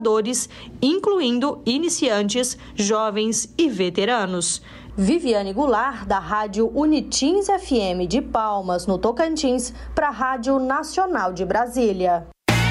incluindo iniciantes, jovens e veteranos. Viviane Goulart, da Rádio Unitins FM de Palmas, no Tocantins, para a Rádio Nacional de Brasília.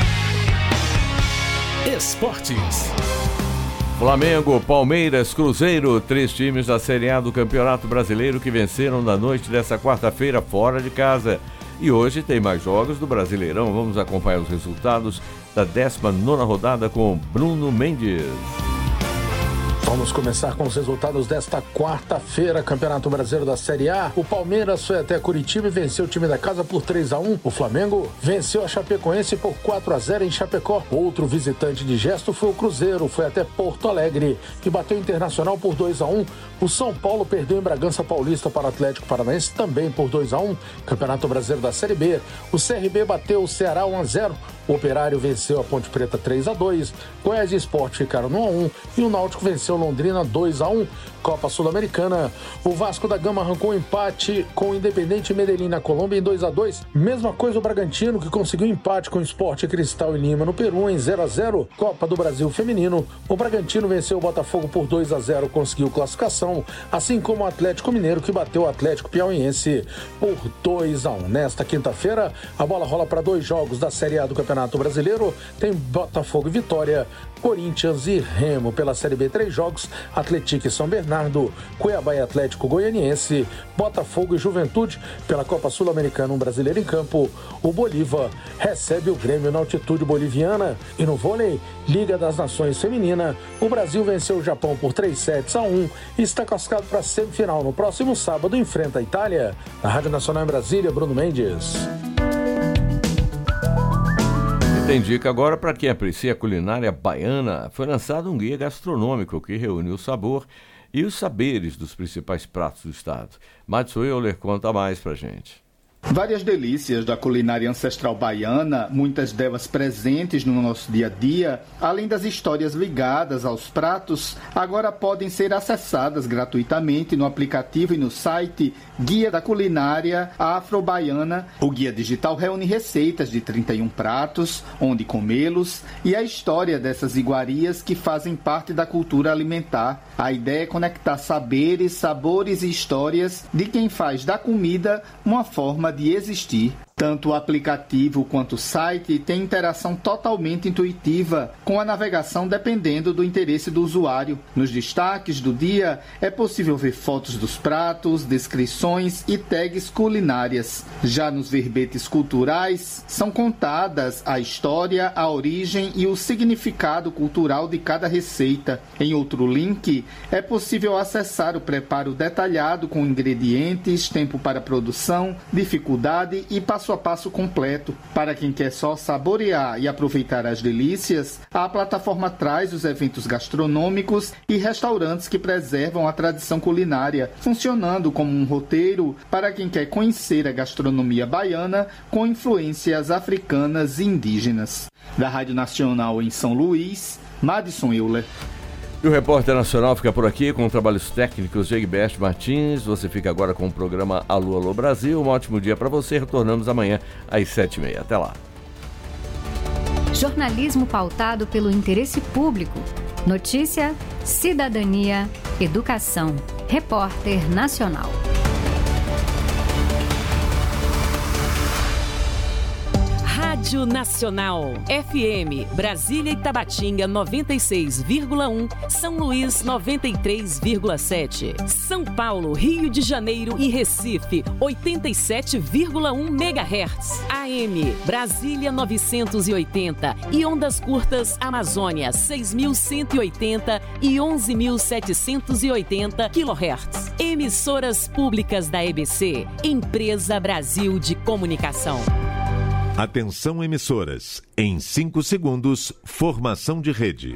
Esportes. Flamengo, Palmeiras, Cruzeiro, 3 times da Série A do Campeonato Brasileiro que venceram na noite desta quarta-feira fora de casa. E hoje tem mais jogos do Brasileirão. Vamos acompanhar os resultados da 19ª rodada com Bruno Mendes. Vamos começar com os resultados desta quarta-feira, Campeonato Brasileiro da Série A. O Palmeiras foi até Curitiba e venceu o time da casa por 3-1. O Flamengo venceu a Chapecoense por 4-0 em Chapecó. Outro visitante de gesto foi o Cruzeiro, foi até Porto Alegre e bateu o Internacional por 2-1. O São Paulo perdeu em Bragança Paulista para o Atlético Paranaense também por 2-1. Campeonato Brasileiro da Série B. O CRB bateu o Ceará 1-0. O Operário venceu a Ponte Preta 3-2. Goiás e Sport ficaram no 1-1 e o Náutico venceu Londrina 2-1. Copa Sul-Americana. O Vasco da Gama arrancou um empate com o Independente Medellín na Colômbia em 2-2. Mesma coisa o Bragantino, que conseguiu empate com o Sport Cristal e Lima no Peru em 0-0. Copa do Brasil Feminino. O Bragantino venceu o Botafogo por 2-0, conseguiu classificação, assim como o Atlético Mineiro, que bateu o Atlético Piauiense por 2-1. Nesta quinta-feira, a bola rola para 2 jogos da Série A do Campeonato Brasileiro. Tem Botafogo e Vitória, Corinthians e Remo. Pela Série B, 3 jogos, Atlético e São Bernardo, Cuiabá e Atlético Goianiense, Botafogo e Juventude. Pela Copa Sul-Americana, um brasileiro em campo, o Bolívar recebe o Grêmio na altitude boliviana. E no vôlei, Liga das Nações Feminina, o Brasil venceu o Japão por 3-1 e está classificado para a semifinal. No próximo sábado enfrenta a Itália. Na Rádio Nacional em Brasília, Bruno Mendes. Tem dica agora para quem aprecia a culinária baiana. Foi lançado um guia gastronômico que reúne o sabor e os saberes dos principais pratos do estado. Madison Euler conta mais pra gente. Várias delícias da culinária ancestral baiana, muitas delas presentes no nosso dia a dia, além das histórias ligadas aos pratos, agora podem ser acessadas gratuitamente no aplicativo e no site Guia da Culinária Afro-Baiana. O guia digital reúne receitas de 31 pratos, onde comê-los e a história dessas iguarias que fazem parte da cultura alimentar. A ideia é conectar saberes, sabores e histórias de quem faz da comida uma forma de existir. Tanto o aplicativo quanto o site têm interação totalmente intuitiva, com a navegação dependendo do interesse do usuário. Nos destaques do dia, é possível ver fotos dos pratos, descrições e tags culinárias. Já nos verbetes culturais, são contadas a história, a origem e o significado cultural de cada receita. Em outro link, é possível acessar o preparo detalhado com ingredientes, tempo para produção, dificuldade e passo a passo completo. Para quem quer só saborear e aproveitar as delícias, a plataforma traz os eventos gastronômicos e restaurantes que preservam a tradição culinária, funcionando como um roteiro para quem quer conhecer a gastronomia baiana com influências africanas e indígenas. Da Rádio Nacional em São Luís, Madison Euler. E o Repórter Nacional fica por aqui com trabalhos técnicos de Egberto Martins. Você fica agora com o programa Alô, Alô Brasil. Um ótimo dia para você. Retornamos amanhã às 7h30. Até lá. Jornalismo pautado pelo interesse público. Notícia, cidadania, educação. Repórter Nacional. Rádio Nacional, FM, Brasília e Tabatinga 96,1, São Luís 93,7, São Paulo, Rio de Janeiro e Recife 87,1 MHz, AM, Brasília 980 e ondas curtas Amazônia 6.180 e 11.780 kHz. Emissoras públicas da EBC, Empresa Brasil de Comunicação. Atenção emissoras, em 5 segundos, formação de rede.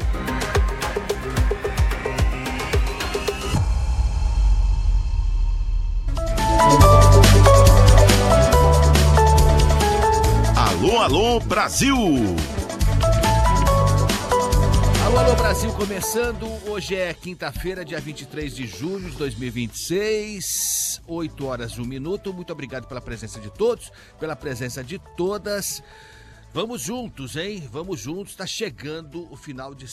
Alô, alô, Brasil! Alô, alô, Brasil, começando. Hoje é quinta-feira, dia 23 de julho de 2026, 8h01. Muito obrigado pela presença de todos, pela presença de todas. Vamos juntos, hein? Vamos juntos. Está chegando o final de